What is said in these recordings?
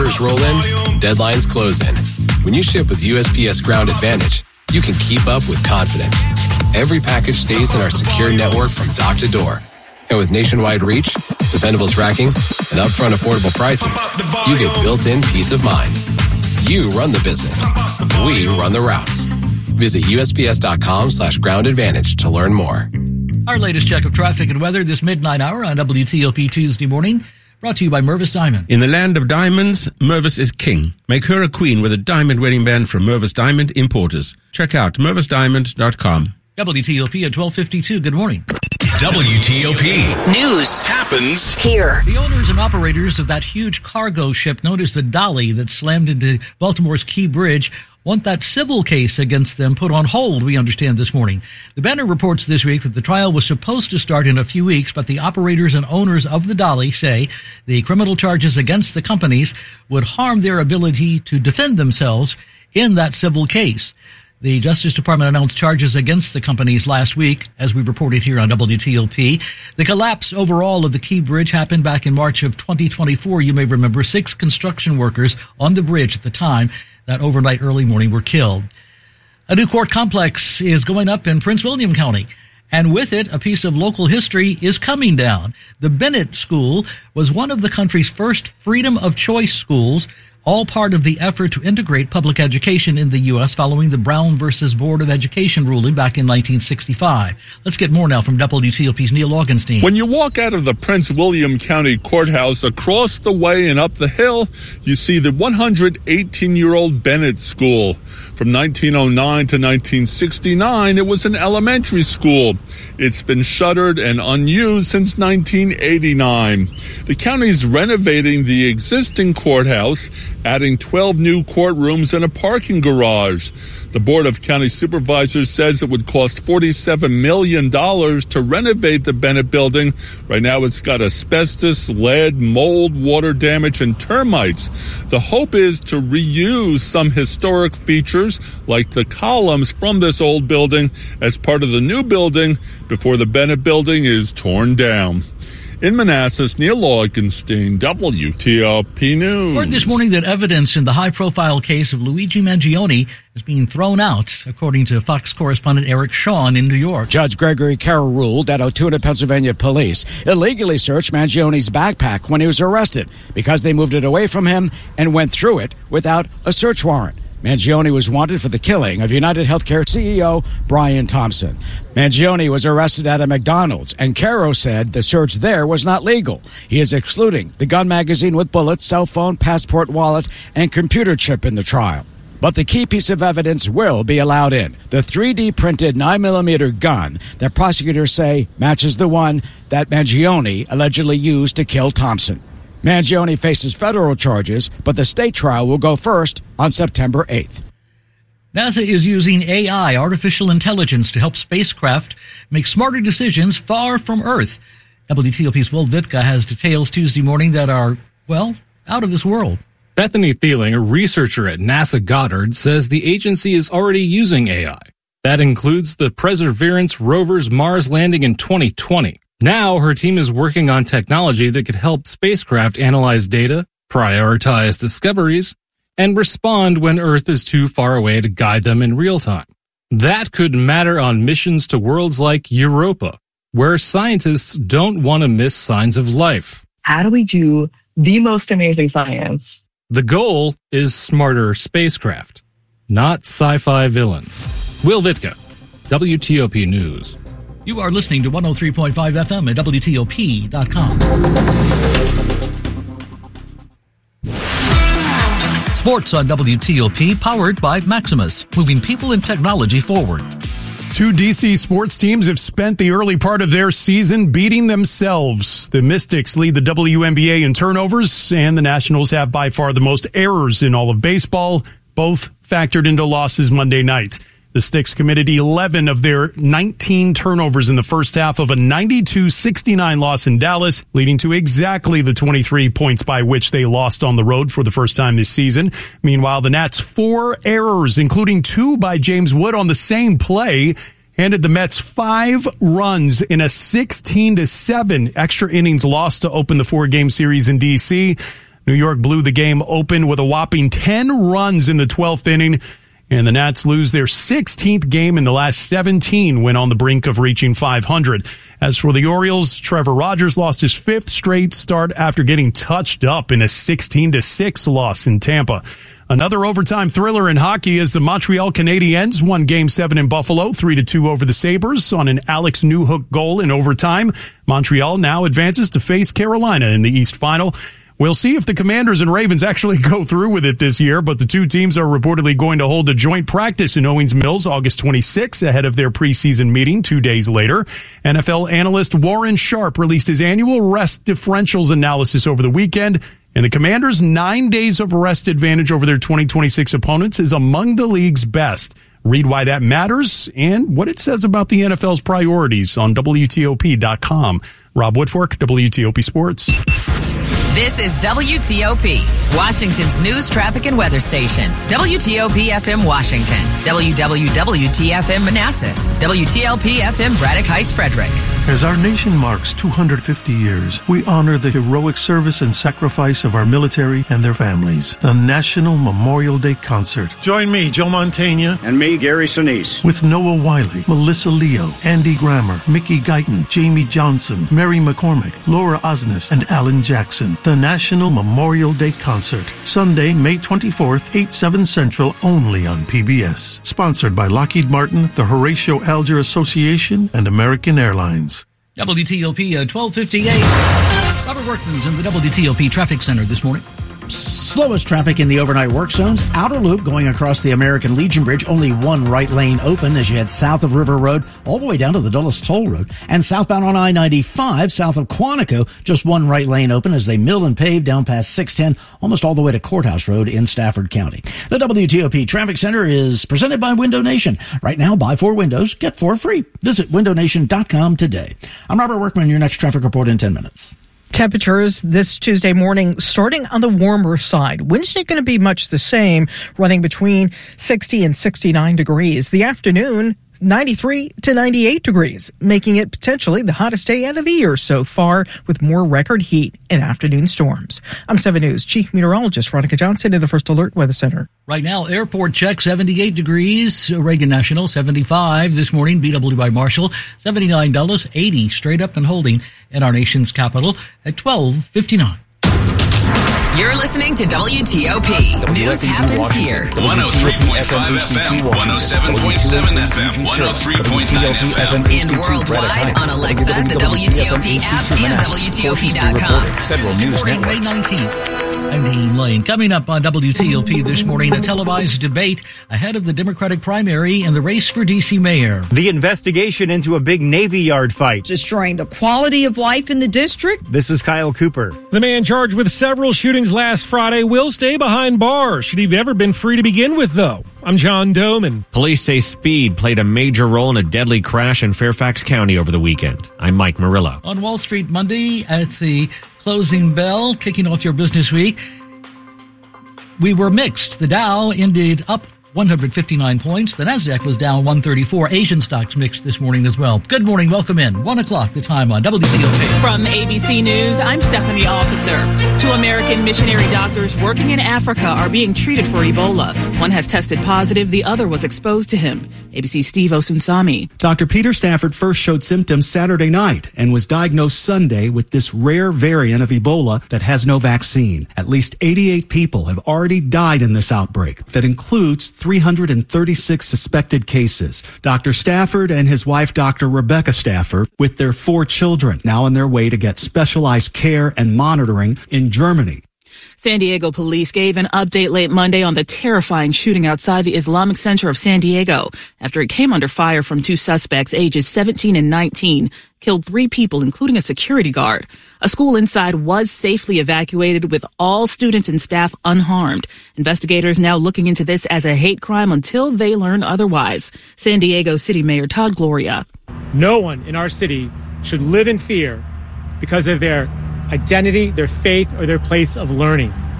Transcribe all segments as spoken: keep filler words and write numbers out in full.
Orders roll in, deadlines close in. When you ship with U S P S Ground Advantage, you can keep up with confidence. Every package stays in our secure network from dock to door. And with nationwide reach, dependable tracking, and upfront affordable pricing, you get built-in peace of mind. You run the business. We run the routes. Visit USPS.com slash ground advantage to learn more. Our latest check of traffic and weather this midnight hour on W T O P Tuesday morning, brought to you by Mervis Diamond. In the land of diamonds, Mervis is king. Make her a queen with a diamond wedding band from Mervis Diamond Importers. Check out mervis diamond dot com. W T O P at twelve fifty-two. Good morning. W T O P News happens here. The owners and operators of that huge cargo ship known as the Dolly that slammed into Baltimore's Key Bridge want that civil case against them put on hold, we understand this morning. The Banner reports this week that the trial was supposed to start in a few weeks, but the operators and owners of the Dolly say the criminal charges against the companies would harm their ability to defend themselves in that civil case. The Justice Department announced charges against the companies last week, as we reported here on W T O P. The collapse overall of the Key Bridge happened back in March of twenty twenty-four. You may remember six construction workers on the bridge at the time that overnight early morning were killed. A new court complex is going up in Prince William County, and with it, a piece of local history is coming down. The Bennett School was one of the country's first freedom of choice schools, all part of the effort to integrate public education in the U S following the Brown versus Board of Education ruling back in nineteen sixty-five. Let's get more now from W T O P's Neil Augenstein. When you walk out of the Prince William County Courthouse, across the way and up the hill, you see the one hundred eighteen-year-old Bennett School. From nineteen oh nine to nineteen sixty-nine, it was an elementary school. It's been shuttered and unused since nineteen eighty-nine. The county's renovating the existing courthouse, adding twelve new courtrooms and a parking garage. The Board of County Supervisors says it would cost forty-seven million dollars to renovate the Bennett building. Right now it's got asbestos, lead, mold, water damage, and termites. The hope is to reuse some historic features like the columns from this old building as part of the new building before the Bennett building is torn down. In Manassas, Neil Augenstein, W T O P News. Heard this morning that evidence in the high-profile case of Luigi Mangione is being thrown out, according to Fox correspondent Eric Shawn in New York. Judge Gregory Carroll ruled that Altoona, Pennsylvania police illegally searched Mangione's backpack when he was arrested because they moved it away from him and went through it without a search warrant. Mangione was wanted for the killing of United Healthcare C E O Brian Thompson. Mangione was arrested at a McDonald's, and Caro said the search there was not legal. He is excluding the gun magazine with bullets, cell phone, passport, wallet, and computer chip in the trial. But the key piece of evidence will be allowed in, the three D printed nine millimeter gun that prosecutors say matches the one that Mangione allegedly used to kill Thompson. Mangione faces federal charges, but the state trial will go first on September eighth. NASA is using A I, artificial intelligence, to help spacecraft make smarter decisions far from Earth. W T O P's Will Vitka has details Tuesday morning that are, well, out of this world. Bethany Thieling, a researcher at NASA Goddard, says the agency is already using A I. That includes the Perseverance rover's Mars landing in twenty twenty. Now her team is working on technology that could help spacecraft analyze data, prioritize discoveries, and respond when Earth is too far away to guide them in real time. That could matter on missions to worlds like Europa, where scientists don't want to miss signs of life. How do we do the most amazing science? The goal is smarter spacecraft, not sci-fi villains. Will Vitka, W T O P News. You are listening to one oh three point five F M at W T O P dot com. Sports on W T O P, powered by Maximus, moving people and technology forward. Two D C sports teams have spent the early part of their season beating themselves. The Mystics lead the W N B A in turnovers, and the Nationals have by far the most errors in all of baseball, both factored into losses Monday night. The Sticks committed eleven of their nineteen turnovers in the first half of a ninety-two sixty-nine loss in Dallas, leading to exactly the twenty-three points by which they lost on the road for the first time this season. Meanwhile, the Nats' four errors, including two by James Wood on the same play, handed the Mets five runs in a sixteen to seven extra innings loss to open the four-game series in D C New York blew the game open with a whopping ten runs in the twelfth inning, and the Nats lose their sixteenth game in the last seventeen when on the brink of reaching five hundred. As for the Orioles, Trevor Rogers lost his fifth straight start after getting touched up in a sixteen to six loss in Tampa. Another overtime thriller in hockey as the Montreal Canadiens won Game seven in Buffalo, three to two over the Sabres on an Alex Newhook goal in overtime. Montreal now advances to face Carolina in the East Final. We'll see if the Commanders and Ravens actually go through with it this year, but the two teams are reportedly going to hold a joint practice in Owings Mills August twenty-sixth ahead of their preseason meeting two days later. N F L analyst Warren Sharp released his annual rest differentials analysis over the weekend, and the Commanders' nine days of rest advantage over their twenty twenty-six opponents is among the league's best. Read why that matters and what it says about the N F L's priorities on W T O P dot com. Rob Woodfork, W T O P Sports. This is W T O P, Washington's news, traffic, and weather station. W T O P F M Washington, W W W T F M Manassas, W T L P F M Braddock Heights, Frederick. As our nation marks two hundred fifty years, we honor the heroic service and sacrifice of our military and their families. The National Memorial Day Concert. Join me, Joe Mantegna. And me, Gary Sinise. With Noah Wiley, Melissa Leo, Andy Grammer, Mickey Guyton, Jamie Johnson, Mary McCormick, Laura Osnes, and Alan Jackson. The National Memorial Day Concert. Sunday, May twenty-fourth, eight, seven Central, only on P B S. Sponsored by Lockheed Martin, the Horatio Alger Association, and American Airlines. W T O P uh, twelve fifty-eight. Robert Workman's in the W T O P Traffic Center this morning. Slowest traffic in the overnight work zones. Outer loop going across the American Legion Bridge. Only one right lane open as you head south of River Road all the way down to the Dulles Toll Road. And southbound on I ninety-five, south of Quantico, just one right lane open as they mill and pave down past six ten, almost all the way to Courthouse Road in Stafford County. The W T O P Traffic Center is presented by Window Nation. Right now, buy four windows, get four free. Visit window nation dot com today. I'm Robert Workman, your next traffic report in ten minutes. Temperatures this Tuesday morning starting on the warmer side. Wednesday going to be much the same, running between sixty and sixty-nine degrees. The afternoon, ninety-three to ninety-eight degrees, making it potentially the hottest day out of the year so far, with more record heat and afternoon storms. I'm seven News Chief Meteorologist Veronica Johnson in the First Alert Weather Center. Right now, airport check, seventy-eight degrees. Reagan National, seventy-five. This morning, B W by Marshall, seventy-nine Dulles, eighty straight up and holding in our nation's capital at twelve fifty-nine. You're listening to W T O P. News happens here. one oh three point five F M, one oh seven point seven F M, one oh three point nine F M. And worldwide on Alexa, the W T O P app, and W T O P dot com. Federal News Network. May nineteenth. I'm Dean Lane. Coming up on W T O P this morning, a televised debate ahead of the Democratic primary and the race for D C mayor. The investigation into a big Navy Yard fight. Destroying the quality of life in the district. This is Kyle Cooper. The man charged with several shootings last Friday will stay behind bars. Should he have ever been free to begin with, though? I'm John Doman. Police say speed played a major role in a deadly crash in Fairfax County over the weekend. I'm Mike Murillo. On Wall Street Monday at the closing bell, kicking off your business week, we were mixed. The Dow ended up one hundred fifty-nine points. The Nasdaq was down one thirty-four. Asian stocks mixed this morning as well. Good morning. Welcome in. One o'clock the time on W T O P. From A B C News, I'm Stephanie Officer. Two American missionary doctors working in Africa are being treated for Ebola. One has tested positive. The other was exposed to him. A B C's Steve Osunsami. Doctor Peter Stafford first showed symptoms Saturday night and was diagnosed Sunday with this rare variant of Ebola that has no vaccine. At least eighty-eight people have already died in this outbreak that includes three hundred thirty-six suspected cases. Doctor Stafford and his wife, Doctor Rebecca Stafford, with their four children, now on their way to get specialized care and monitoring in Germany. San Diego police gave an update late Monday on the terrifying shooting outside the Islamic Center of San Diego after it came under fire from two suspects ages seventeen and nineteen, killed three people, including a security guard. A school inside was safely evacuated with all students and staff unharmed. Investigators now looking into this as a hate crime until they learn otherwise. San Diego City Mayor Todd Gloria. No one in our city should live in fear because of their identity, their faith, or their place of learning.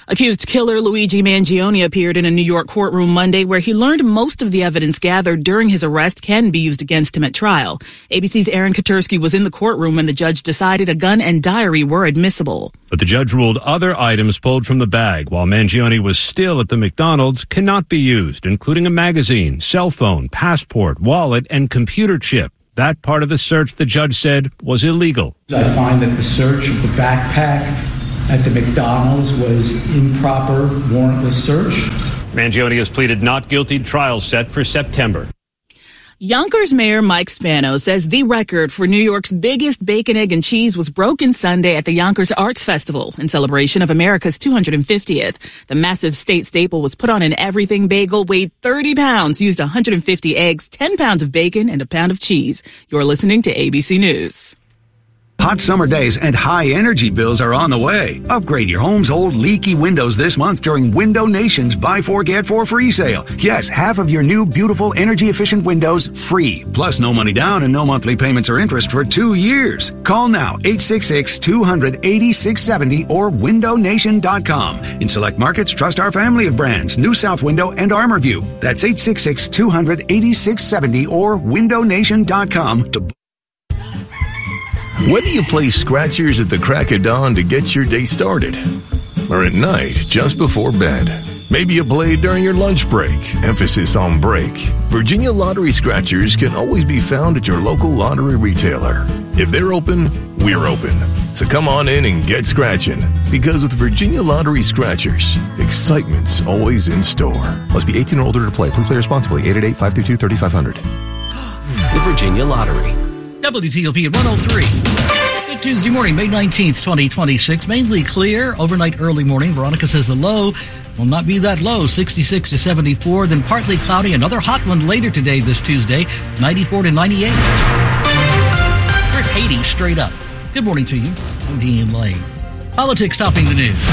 Accused killer Luigi Mangione appeared in a New York courtroom Monday where he learned most of the evidence gathered during his arrest can be used against him at trial. A B C's Aaron Katursky was in the courtroom when the judge decided a gun and diary were admissible. But the judge ruled other items pulled from the bag while Mangione was still at the McDonald's cannot be used, including a magazine, cell phone, passport, wallet, and computer chip. That part of the search, the judge said, was illegal. I find that the search of the backpack at the McDonald's was improper, warrantless search. Mangione has pleaded not guilty. Trial set for September. Yonkers Mayor Mike Spano says the record for New York's biggest bacon, egg, and cheese was broken Sunday at the Yonkers Arts Festival in celebration of America's two hundred fiftieth. The massive state staple was put on an everything bagel, weighed thirty pounds, used one hundred fifty eggs, ten pounds of bacon, and a pound of cheese. You're listening to A B C News. Hot summer days and high energy bills are on the way. Upgrade your home's old leaky windows this month during Window Nation's Buy Four, Get Four free sale. Yes, half of your new, beautiful, energy-efficient windows free. Plus no money down and no monthly payments or interest for two years. Call now, eight six six, two hundred, eighty-six seventy or window nation dot com. In select markets, trust our family of brands, New South Window and ArmorView. That's eight six six, two hundred, eighty-six seventy or window nation dot com to Whether you play scratchers at the crack of dawn to get your day started, or at night just before bed, maybe you play during your lunch break, emphasis on break, Virginia Lottery Scratchers can always be found at your local lottery retailer. If they're open, we're open. So come on in and get scratching, because with Virginia Lottery Scratchers, excitement's always in store. Must be eighteen or older to play. Please play responsibly. eight eight eight, five two two, three five zero zero. The Virginia Lottery. W T O P at one oh three. Good Tuesday morning, May nineteenth, twenty twenty-six. Mainly clear. Overnight, early morning. Veronica says the low will not be that low, sixty-six to seventy-four. Then partly cloudy. Another hot one later today, this Tuesday, ninety-four to ninety-eight. We're at eighty straight up. Good morning to you. I'm Dean Lane. Politics topping the news.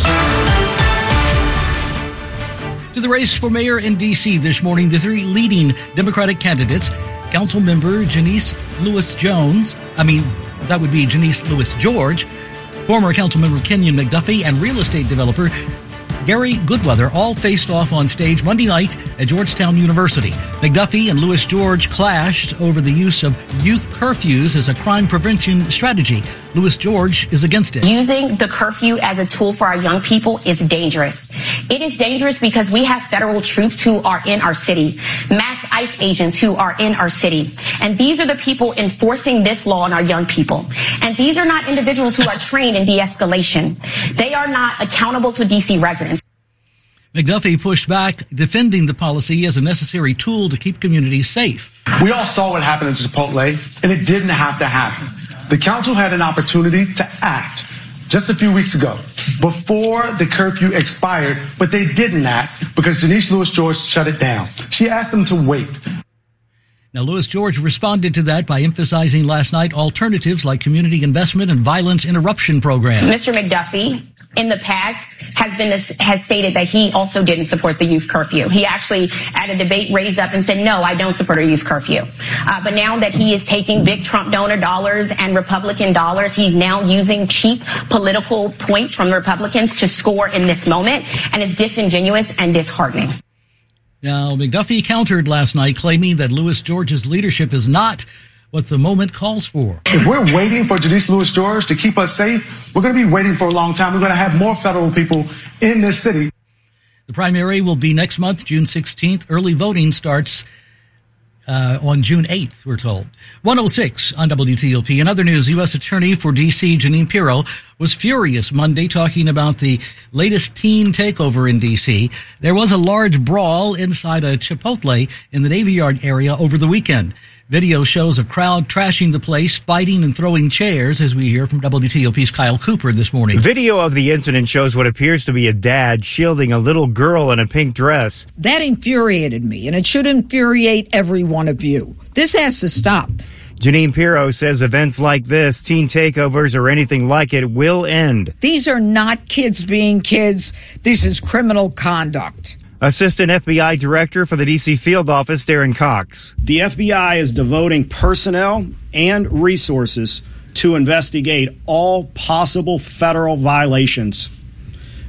To the race for mayor in D C this morning, the three leading Democratic candidates. Council member Janice Lewis-Jones, I mean, that would be Janice Lewis-George, former council member Kenyon McDuffie, and real estate developer Gary Goodweather all faced off on stage Monday night at Georgetown University. McDuffie and Lewis-George clashed over the use of youth curfews as a crime prevention strategy. Lewis-George is against it. Using the curfew as a tool for our young people is dangerous. It is dangerous because we have federal troops who are in our city, mass ICE agents who are in our city. And these are the people enforcing this law on our young people. And these are not individuals who are trained in de-escalation. They are not accountable to D C residents. McDuffie pushed back, defending the policy as a necessary tool to keep communities safe. We all saw what happened at Chipotle, and it didn't have to happen. The council had an opportunity to act just a few weeks ago before the curfew expired, but they didn't act because Janice Lewis-George shut it down. She asked them to wait. Now, Lewis-George responded to that by emphasizing last night alternatives like community investment and violence interruption programs. Mister McDuffie, in the past, has been has stated that he also didn't support the youth curfew. He actually, at a debate, raised up and said, no, I don't support a youth curfew. Uh, but now that he is taking big Trump donor dollars and Republican dollars, he's now using cheap political points from the Republicans to score in this moment, and it's disingenuous and disheartening. Now, McDuffie countered last night, claiming that Lewis-George's leadership is not what the moment calls for. If we're waiting for Janice Lewis-George to keep us safe, we're going to be waiting for a long time. We're going to have more federal people in this city. The primary will be next month, June sixteenth. Early voting starts uh, on June eighth, we're told. one oh six on W T O P. In other news, U S Attorney for D C, Jeanine Pirro, was furious Monday talking about the latest teen takeover in D C. There was a large brawl inside a Chipotle in the Navy Yard area over the weekend. Video shows a crowd trashing the place, fighting and throwing chairs, as we hear from W T O P's Kyle Cooper this morning. Video of the incident shows what appears to be a dad shielding a little girl in a pink dress. That infuriated me, and it should infuriate every one of you. This has to stop. Jeanine Pirro says events like this, teen takeovers or anything like it, will end. These are not kids being kids. This is criminal conduct. Assistant F B I Director for the D C Field Office, Darren Cox. The F B I is devoting personnel and resources to investigate all possible federal violations.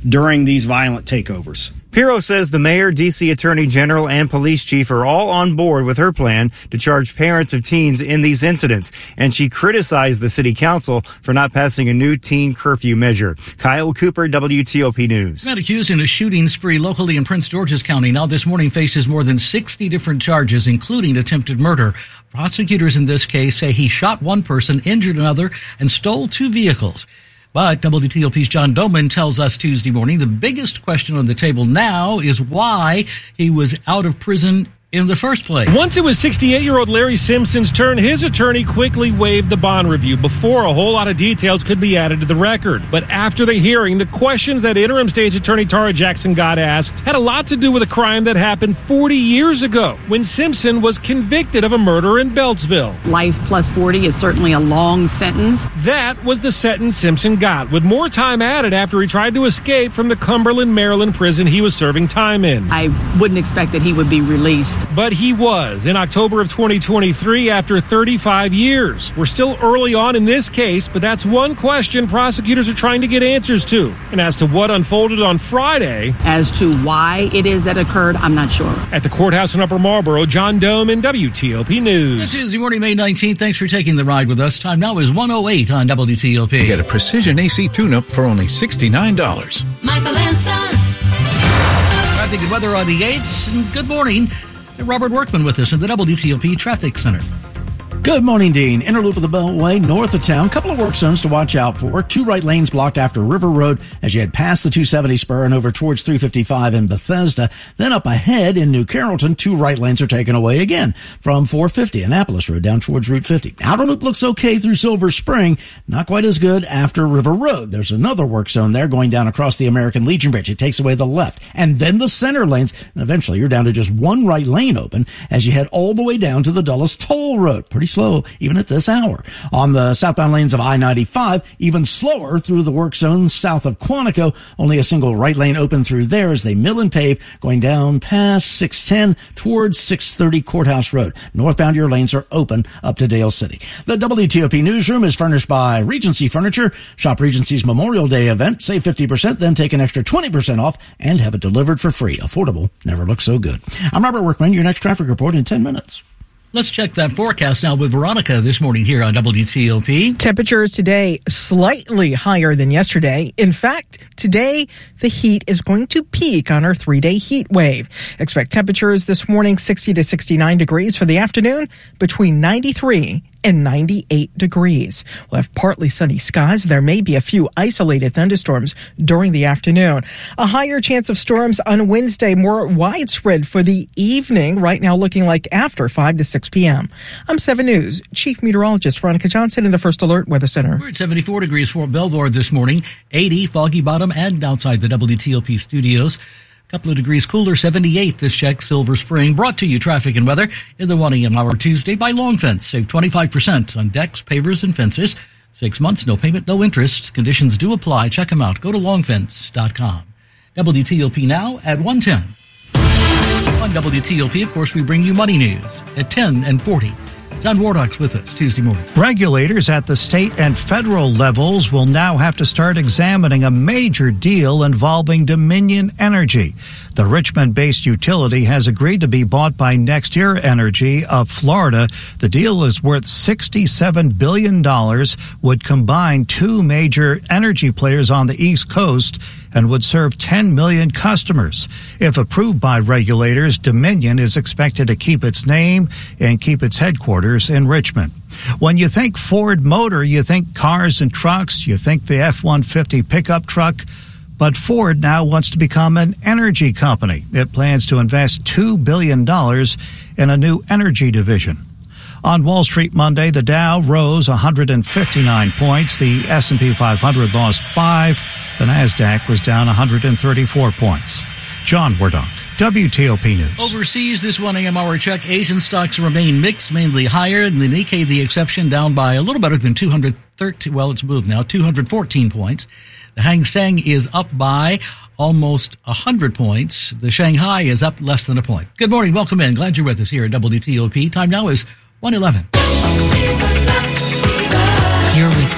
during these violent takeovers. Pirro says the mayor, D C Attorney General, and police chief are all on board with her plan to charge parents of teens in these incidents, and she criticized the city council for not passing a new teen curfew measure. Kyle Cooper, W T O P News. Man accused in a shooting spree locally in Prince George's County now this morning faces more than sixty different charges, including attempted murder. Prosecutors in this case say he shot one person, injured another, and stole two vehicles. But W T O P's John Doman tells us Tuesday morning the biggest question on the table now is why he was out of prison in the first place. Once it was sixty-eight-year-old Larry Simpson's turn, his attorney quickly waived the bond review before a whole lot of details could be added to the record. But after the hearing, the questions that interim state attorney Tara Jackson got asked had a lot to do with a crime that happened forty years ago when Simpson was convicted of a murder in Beltsville. Life plus forty is certainly a long sentence. That was the sentence Simpson got, with more time added after he tried to escape from the Cumberland, Maryland prison he was serving time in. I wouldn't expect that he would be released. But he was in October of twenty twenty-three after thirty-five years. We're still early on in this case, but that's one question prosecutors are trying to get answers to. And as to what unfolded on Friday, as to why it is that occurred, I'm not sure. At the courthouse in Upper Marlboro, John Doman, W T O P News. It's Tuesday morning, May nineteenth. Thanks for taking the ride with us. Time now is one oh eight on W T O P. You get a precision A C tune-up for only sixty-nine dollars. Michael and Son. Traffic and weather on the eights. And good morning. Robert Workman with us in the W T O P Traffic Center. Good morning, Dean. Inner loop of the Beltway, north of town. Couple of work zones to watch out for. Two right lanes blocked after River Road as you head past the two seventy spur and over towards three fifty-five in Bethesda. Then up ahead in New Carrollton, two right lanes are taken away again from four fifty Annapolis Road down towards Route fifty. Outer loop looks okay through Silver Spring. Not quite as good after River Road. There's another work zone there going down across the American Legion Bridge. It takes away the left and then the center lanes. And eventually you're down to just one right lane open as you head all the way down to the Dulles Toll Road. Pretty slow even at this hour. On the southbound lanes of I ninety-five, even slower through the work zone south of Quantico. Only a single right lane open through there as they mill and pave going down past six ten towards six thirty Courthouse Road. Northbound your lanes are open up to Dale City. The W T O P newsroom is furnished by Regency Furniture. Shop Regency's Memorial Day event. Save fifty percent, then take an extra twenty percent off and have it delivered for free. Affordable never looks so good. I'm Robert Workman. Your next traffic report in ten minutes. Let's check that forecast now with Veronica this morning here on W T O P. Temperatures today slightly higher than yesterday. In fact, today the heat is going to peak on our three-day heat wave. Expect temperatures this morning sixty to sixty-nine degrees for the afternoon, between ninety-three and ninety-eight degrees. We'll have partly sunny skies. There may be a few isolated thunderstorms during the afternoon. A higher chance of storms on Wednesday, more widespread for the evening. Right now looking like after five to six p.m. I'm seven News Chief Meteorologist Veronica Johnson in the First Alert Weather Center. We're at seventy-four degrees for Belvoir this morning, eighty Foggy Bottom and outside the W T O P studios. Couple of degrees cooler, seventy-eight this check, Silver Spring. Brought to you traffic and weather in the one a.m. hour Tuesday by Long Fence. Save twenty-five percent on decks, pavers, and fences. Six months, no payment, no interest. Conditions do apply. Check them out. Go to long fence dot com. W T O P now at one ten. On W T O P, of course, we bring you money news at ten and forty. John Wardock's with us Tuesday morning. Regulators at the state and federal levels will now have to start examining a major deal involving Dominion Energy. The Richmond-based utility has agreed to be bought by NextEra Energy of Florida. The deal is worth sixty-seven billion dollars, would combine two major energy players on the East Coast, and would serve ten million customers. If approved by regulators, Dominion is expected to keep its name and keep its headquarters in Richmond. When you think Ford Motor, you think cars and trucks, you think the F one fifty pickup truck. But Ford now wants to become an energy company. It plans to invest two billion dollars in a new energy division. On Wall Street Monday, the Dow rose one hundred fifty-nine points. The S and P five hundred lost five. The Nasdaq was down one hundred thirty-four points. John Wardock, W T O P News. Overseas, this one a.m. hour check, Asian stocks remain mixed, mainly higher. And the Nikkei, the exception, down by a little better than two hundred thirteen. Well, it's moved now, two hundred fourteen points. The Hang Seng is up by almost one hundred points. The Shanghai is up less than a point. Good morning. Welcome in. Glad you're with us here at W T O P. Time now is one eleven. You're with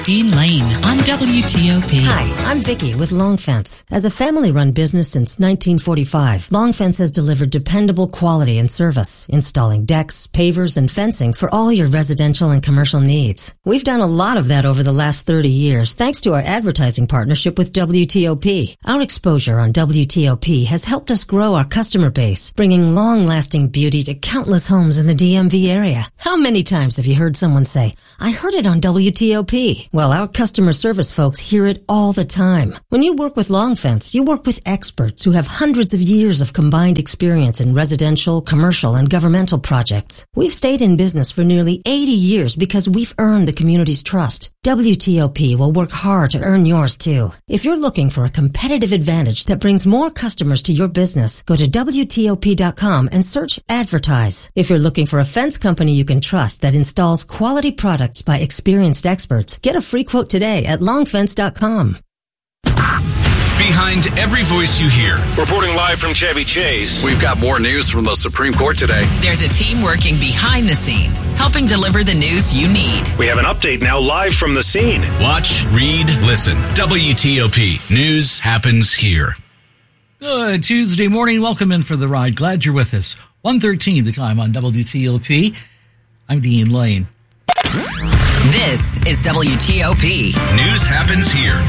Dean Lane on W T O P. Hi, I'm Vicki with Long Fence. As a family-run business since nineteen forty-five, Long Fence has delivered dependable quality and service, installing decks, pavers, and fencing for all your residential and commercial needs. We've done a lot of that over the last thirty years, thanks to our advertising partnership with W T O P. Our exposure on W T O P has helped us grow our customer base, bringing long-lasting beauty to countless homes in the D M V area. How many times have you heard someone say, I heard it on W T O P? Well, our customer service folks hear it all the time. When you work with Long Fence, you work with experts who have hundreds of years of combined experience in residential, commercial, and governmental projects. We've stayed in business for nearly eighty years because we've earned the community's trust. W T O P will work hard to earn yours too. If you're looking for a competitive advantage that brings more customers to your business, go to W T O P dot com and search advertise. If you're looking for a fence company you can trust that installs quality products by experienced experts, get a free quote today at long fence dot com. Behind every voice you hear. Reporting live from Chevy Chase. We've got more news from the Supreme Court today. There's a team working behind the scenes, helping deliver the news you need. We have an update now live from the scene. Watch, read, listen. W T O P. News happens here. Good Tuesday morning. Welcome in for the ride. Glad you're with us. one thirteen the time on W T O P. I'm Dean Lane. This is W T O P. News happens here.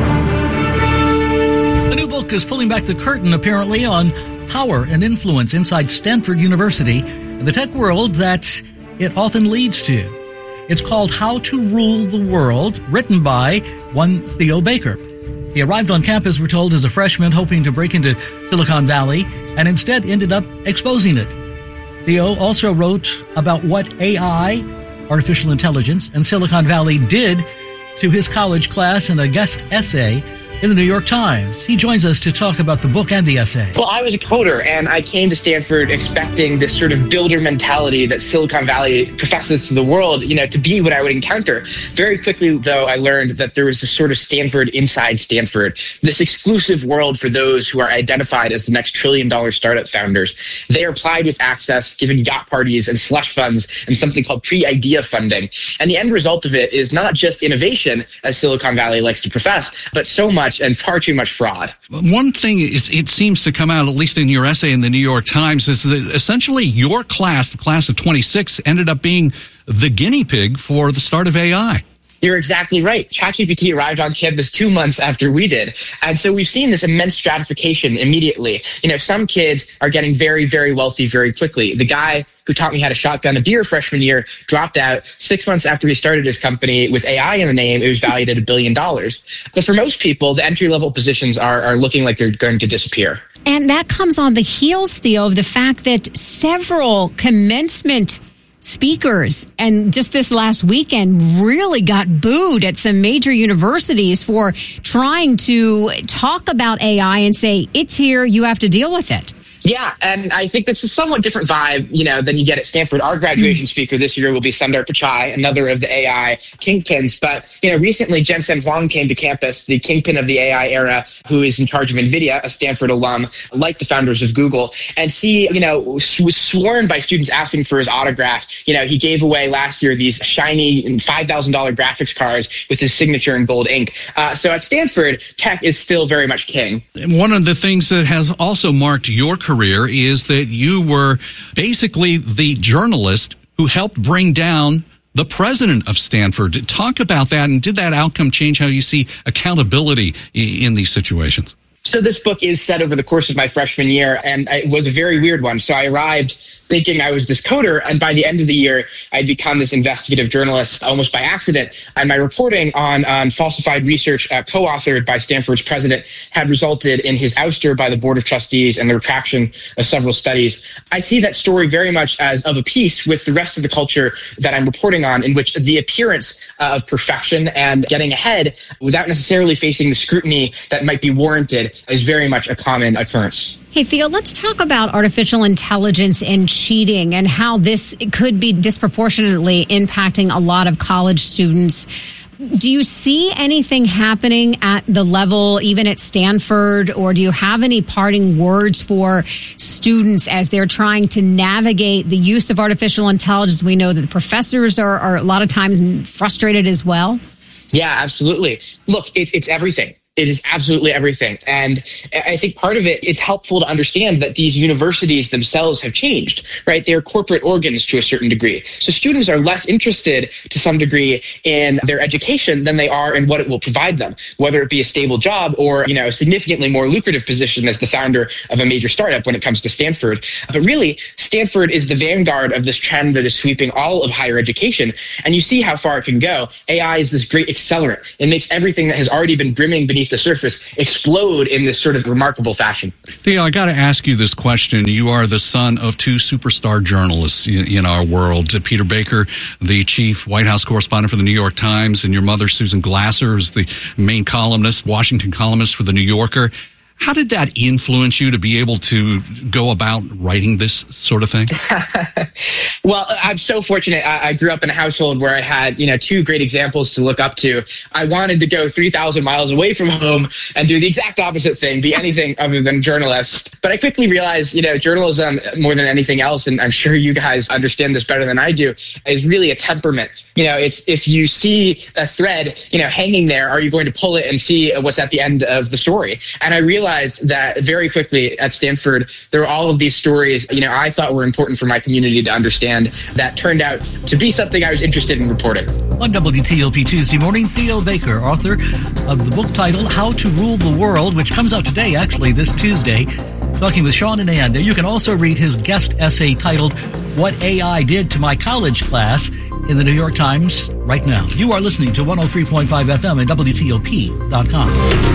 A new book is pulling back the curtain, apparently, on power and influence inside Stanford University and the tech world that it often leads to. It's called How to Rule the World, written by one Theo Baker. He arrived on campus, we're told, as a freshman, hoping to break into Silicon Valley, and instead ended up exposing it. Theo also wrote about what A I, artificial intelligence, and Silicon Valley did to his college class in a guest essay in the New York Times. He joins us to talk about the book and the essay. Well, I was a coder, and I came to Stanford expecting this sort of builder mentality that Silicon Valley professes to the world, you know, to be what I would encounter. Very quickly, though, I learned that there was this sort of Stanford inside Stanford, this exclusive world for those who are identified as the next trillion-dollar startup founders. They are plied with access, given yacht parties and slush funds, and something called pre-idea funding. And the end result of it is not just innovation, as Silicon Valley likes to profess, but so much and far too much fraud. One thing is, it seems to come out, at least in your essay in the New York Times, is that essentially your class, the class of twenty-six, ended up being the guinea pig for the start of A I. You're exactly right. ChatGPT arrived on campus two months after we did. And so we've seen this immense stratification immediately. You know, some kids are getting very, very wealthy very quickly. The guy who taught me how to shotgun a beer freshman year dropped out six months after he started his company with A I in the name. It was valued at a billion dollars. But for most people, the entry-level positions are, are looking like they're going to disappear. And that comes on the heels, Theo, of the fact that several commencement speakers and just this last weekend really got booed at some major universities for trying to talk about A I and say, it's here, you have to deal with it. Yeah, and I think that's a somewhat different vibe, you know, than you get at Stanford. Our graduation mm. speaker this year will be Sundar Pichai, another of the A I kingpins. But, you know, recently Jensen Huang came to campus, the kingpin of the A I era, who is in charge of NVIDIA, a Stanford alum, like the founders of Google. And he, you know, was sworn by students asking for his autograph. You know, he gave away last year these shiny five thousand dollars graphics cards with his signature in gold ink. Uh, so at Stanford, tech is still very much king. One of the things that has also marked your career is that you were basically the journalist who helped bring down the president of Stanford. Talk about that, and did that outcome change how you see accountability in these situations? So this book is set over the course of my freshman year, and it was a very weird one. So I arrived thinking I was this coder, and by the end of the year, I'd become this investigative journalist almost by accident. And my reporting on, on falsified research uh, co-authored by Stanford's president had resulted in his ouster by the Board of Trustees and the retraction of several studies. I see that story very much as of a piece with the rest of the culture that I'm reporting on, in which the appearance uh, of perfection and getting ahead without necessarily facing the scrutiny that might be warranted is very much a common occurrence. Hey, Theo, let's talk about artificial intelligence and cheating and how this could be disproportionately impacting a lot of college students. Do you see anything happening at the level, even at Stanford, or do you have any parting words for students as they're trying to navigate the use of artificial intelligence? We know that the professors are, are a lot of times frustrated as well. Yeah, absolutely. Look, it, it's everything. It is absolutely everything. And I think part of it, it's helpful to understand that these universities themselves have changed, right? They're corporate organs to a certain degree. So students are less interested to some degree in their education than they are in what it will provide them, whether it be a stable job or, you know, a significantly more lucrative position as the founder of a major startup when it comes to Stanford. But really, Stanford is the vanguard of this trend that is sweeping all of higher education. And you see how far it can go. A I is this great accelerant. It makes everything that has already been brimming beneath the surface explode in this sort of remarkable fashion. Theo, I got to ask you this question. You are the son of two superstar journalists in, in our world. Peter Baker, the chief White House correspondent for the New York Times, and your mother, Susan Glasser, is the main columnist, Washington columnist for the New Yorker. How did that influence you to be able to go about writing this sort of thing? Well, I'm so fortunate. I, I grew up in a household where I had, you know, two great examples to look up to. I wanted to go three thousand miles away from home and do the exact opposite thing, be anything other than journalist. But I quickly realized, you know, journalism, more than anything else, and I'm sure you guys understand this better than I do, is really a temperament. You know, it's if you see a thread, you know, hanging there, are you going to pull it and see what's at the end of the story? And I realized that very quickly at Stanford, there were all of these stories, you know, I thought were important for my community to understand that turned out to be something I was interested in reporting. On W T O P Tuesday morning, Theo Baker, author of the book titled How to Rule the World, which comes out today, actually, this Tuesday, talking with Sean and Ann. You can also read his guest essay titled What A I Did to My College Class in the New York Times right now. You are listening to one oh three point five F M and W T O P dot com.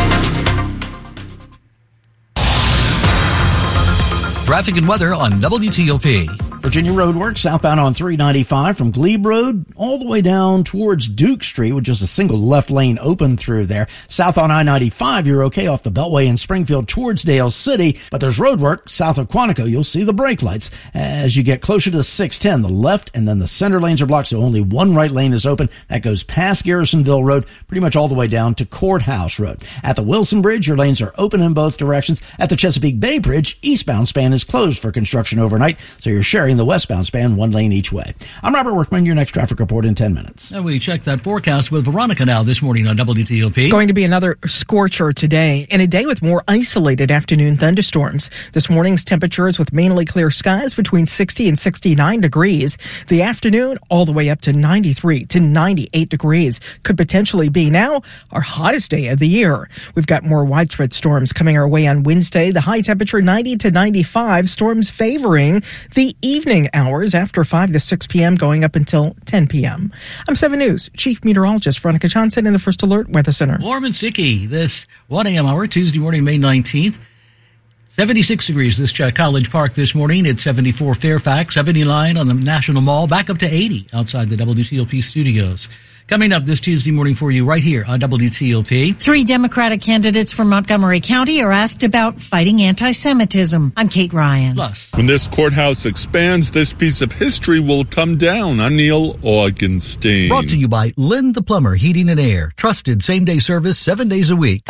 Traffic and weather on W T O P. Virginia Road work southbound on three ninety-five from Glebe Road all the way down towards Duke Street with just a single left lane open through there. South on I ninety-five, you're okay off the Beltway in Springfield towards Dale City, but there's road work south of Quantico. You'll see the brake lights as you get closer to six ten. The left and then the center lanes are blocked, so only one right lane is open. That goes past Garrisonville Road, pretty much all the way down to Courthouse Road. At the Wilson Bridge, your lanes are open in both directions. At the Chesapeake Bay Bridge, eastbound span is closed for construction overnight, so you're sharing the westbound span one lane each way. I'm Robert Workman, your next traffic report in ten minutes. And we check that forecast with Veronica now this morning on W T O P. Going to be another scorcher today, and a day with more isolated afternoon thunderstorms. This morning's temperatures with mainly clear skies between sixty and sixty-nine degrees. The afternoon all the way up to ninety-three to ninety-eight degrees. Could potentially be now our hottest day of the year. We've got more widespread storms coming our way on Wednesday. The high temperature ninety to ninety-five. Storms favoring the evening hours after five to six p.m. going up until ten p.m. I'm seven News Chief Meteorologist Veronica Johnson in the First Alert Weather Center. Warm and sticky this one a.m. hour, Tuesday morning, May nineteenth. seventy-six degrees this uh, College Park this morning. It's seventy-four Fairfax, seventy-nine on the National Mall, back up to eighty outside the W T O P studios. Coming up this Tuesday morning for you right here on W T O P. Three Democratic candidates from Montgomery County are asked about fighting anti-Semitism. I'm Kate Ryan. Plus, when this courthouse expands, this piece of history will come down. I'm Neil Augenstein. Brought to you by Lynn the Plumber Heating and Air. Trusted same-day service seven days a week.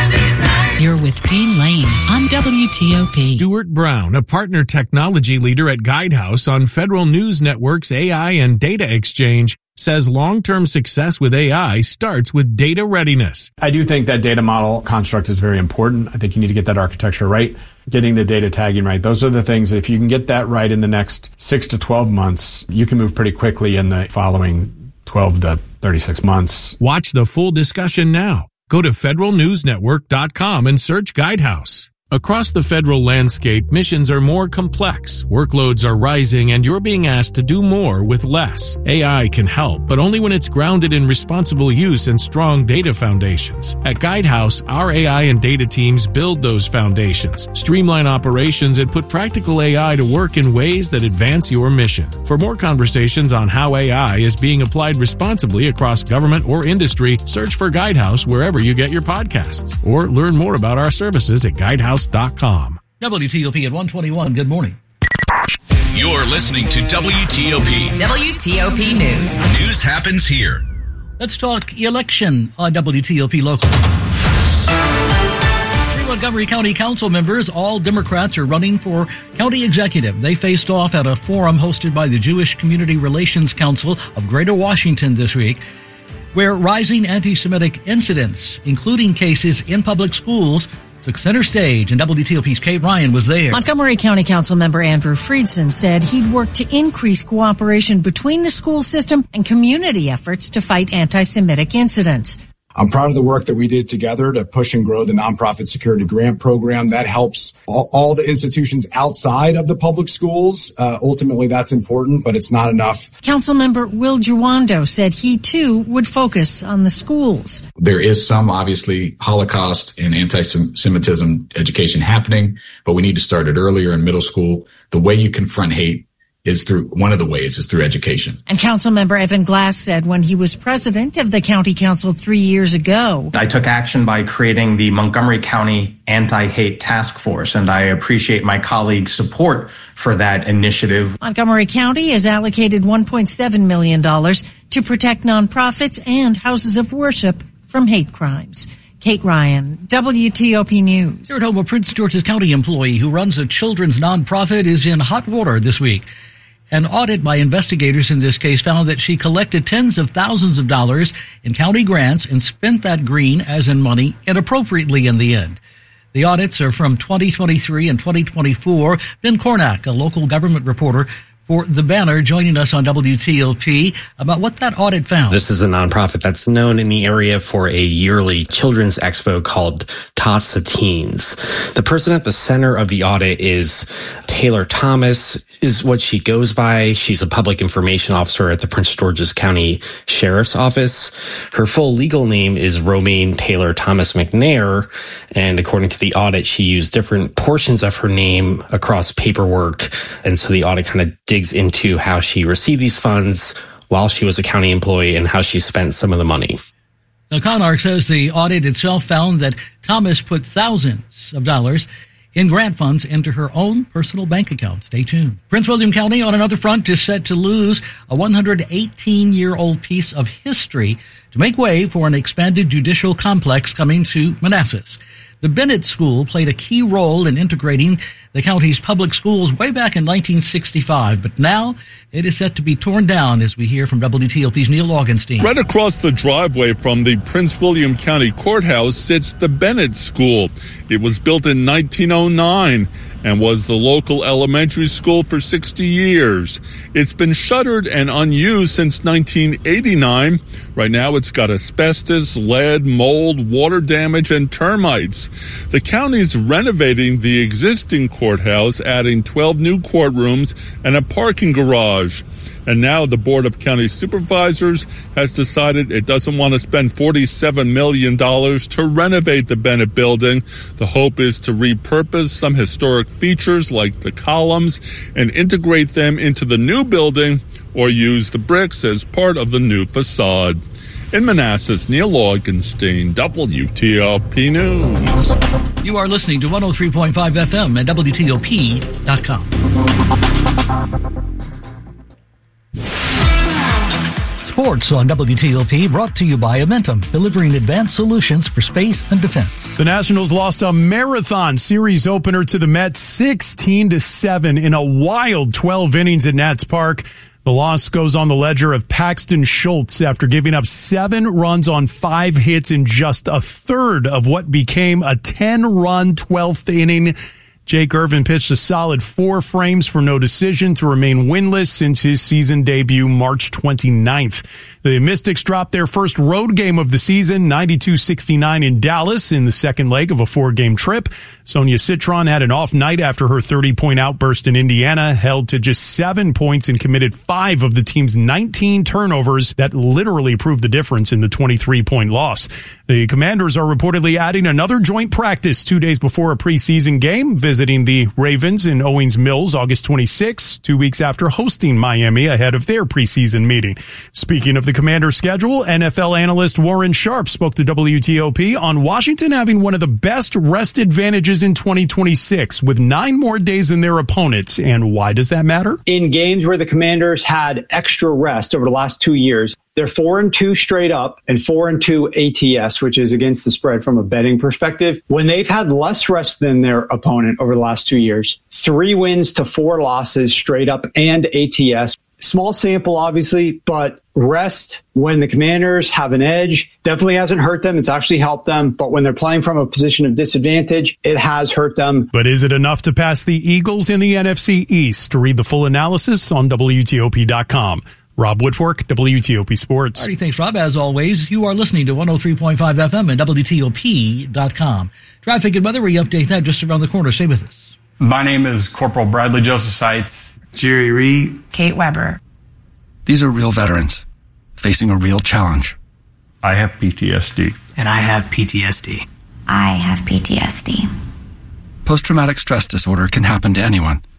You're with Dean Lane on W T O P. Stuart Brown, a partner technology leader at Guidehouse on Federal News Network's A I and Data Exchange, says long-term success with A I starts with data readiness. I do think that data model construct is very important. I think you need to get that architecture right, getting the data tagging right. Those are the things, if you can get that right in the next six to twelve months, you can move pretty quickly in the following twelve to thirty-six months. Watch the full discussion now. Go to federal news network dot com and search Guidehouse. Across the federal landscape, missions are more complex, workloads are rising, and you're being asked to do more with less. A I can help, but only when it's grounded in responsible use and strong data foundations. At Guidehouse, our A I and data teams build those foundations, streamline operations, and put practical A I to work in ways that advance your mission. For more conversations on how A I is being applied responsibly across government or industry, search for Guidehouse wherever you get your podcasts, or learn more about our services at guidehouse dot com. W T O P at one twenty-one. Good morning. You're listening to W T O P. W T O P News. News happens here. Let's talk election on W T O P Local. Three Montgomery County Council members, all Democrats, are running for county executive. They faced off at a forum hosted by the Jewish Community Relations Council of Greater Washington this week. where rising anti-Semitic incidents, including cases in public schools, took center stage, and W T O P's Kate Ryan was there. Montgomery County Council member Andrew Friedson said he'd work to increase cooperation between the school system and community efforts to fight anti-Semitic incidents. I'm proud of the work that we did together to push and grow the nonprofit security grant program. That helps all, all the institutions outside of the public schools. Uh, ultimately, that's important, but it's not enough. Councilmember Will Giwando said he, too, would focus on the schools. There is some, obviously, Holocaust and anti-Semitism education happening, but we need to start it earlier in middle school. The way you confront hate is through, one of the ways is through education. And Councilmember Evan Glass said when he was president of the county council three years ago, I took action by creating the Montgomery County Anti-Hate Task Force, and I appreciate my colleagues' support for that initiative. Montgomery County has allocated one point seven million dollars to protect nonprofits and houses of worship from hate crimes. Kate Ryan, W T O P News. Here at home, a Prince George's County employee who runs a children's nonprofit is in hot water this week. An audit by investigators in this case found that she collected tens of thousands of dollars in county grants and spent that green, as in money, inappropriately in the end. The audits are from twenty twenty-three and twenty twenty-four. Ben Cornack, a local government reporter for The Banner, joining us on W T O P about what that audit found. This is a nonprofit that's known in the area for a yearly children's expo called Tots of Teens. The person at the center of the audit is Taylor Thomas, is what she goes by. She's a public information officer at the Prince George's County Sheriff's Office. Her full legal name is Romaine Taylor Thomas McNair, and according to the audit, she used different portions of her name across paperwork, and so the audit kind of digs into how she received these funds while she was a county employee and how she spent some of the money. Now, Conark says the audit itself found that Thomas put thousands of dollars in grant funds into her own personal bank account. Stay tuned. Prince William County, on another front, is set to lose a one hundred eighteen-year-old piece of history to make way for an expanded judicial complex coming to Manassas. The Bennett School played a key role in integrating the county's public schools way back in nineteen sixty-five, but now it is set to be torn down, as we hear from W T O P's Neil Augenstein. Right across the driveway from the Prince William County Courthouse sits the Bennett School. It was built in nineteen oh nine and was the local elementary school for sixty years. It's been shuttered and unused since nineteen eighty-nine. Right now it's got asbestos, lead, mold, water damage, and termites. The county's renovating the existing courthouse, adding twelve new courtrooms and a parking garage. And now the Board of County Supervisors has decided it doesn't want to spend forty-seven million dollars to renovate the Bennett building. The hope is to repurpose some historic features like the columns and integrate them into the new building, or use the bricks as part of the new facade. In Manassas, Neil Augenstein, W T O P News. You are listening to one oh three point five F M at W T O P dot com. Sports on W T O P, brought to you by Amentum, delivering advanced solutions for space and defense. The Nationals lost a marathon series opener to the Mets sixteen to seven in a wild twelve innings at Nats Park. The loss goes on the ledger of Paxton Schultz after giving up seven runs on five hits in just a third of what became a ten-run twelfth inning. Jake Irvin pitched a solid four frames for no decision to remain winless since his season debut March twenty-ninth. The Mystics dropped their first road game of the season, ninety-two sixty-nine in Dallas, in the second leg of a four-game trip. Sonia Citron had an off night after her thirty-point outburst in Indiana, held to just seven points and committed five of the team's nineteen turnovers that literally proved the difference in the twenty-three point loss. The Commanders are reportedly adding another joint practice two days before a preseason game, visiting the Ravens in Owings Mills August twenty-sixth, two weeks after hosting Miami ahead of their preseason meeting. Speaking of the Commanders' schedule, N F L analyst Warren Sharp spoke to W T O P on Washington having one of the best rest advantages in twenty twenty-six, with nine more days than their opponents. And why does that matter? In games where the Commanders had extra rest over the last two years, they're four and two straight up and four and two A T S, which is against the spread from a betting perspective. When they've had less rest than their opponent over the last two years, three wins to four losses straight up and A T S. Small sample, obviously, but rest when the Commanders have an edge definitely hasn't hurt them. It's actually helped them. But when they're playing from a position of disadvantage, it has hurt them. But is it enough to pass the Eagles in the N F C East? To read the full analysis on W T O P dot com. Rob Woodfork, W T O P Sports. All right, thanks, Rob. As always, you are listening to one oh three point five F M and W T O P dot com. Traffic and weather, we update that just around the corner. Stay with us. My name is Corporal Bradley Joseph Seitz. Jerry Reed. Kate Weber. These are real veterans facing a real challenge. I have P T S D. And I have P T S D. I have P T S D. Post-traumatic stress disorder can happen to anyone.